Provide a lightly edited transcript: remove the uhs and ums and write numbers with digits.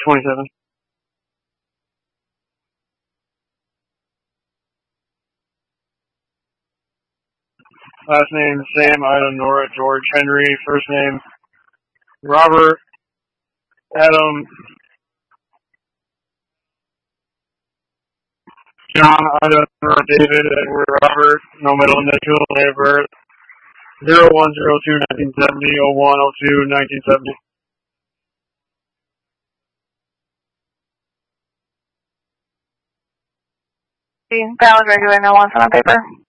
27. Last name Sam, Ida, Nora, George, Henry. First name Robert, Adam, John, Ida, Nora, David, Edward, Robert. No middle initial. Date of birth 01/02/1970, 01/02/1970. Valid regular, no wants on paper.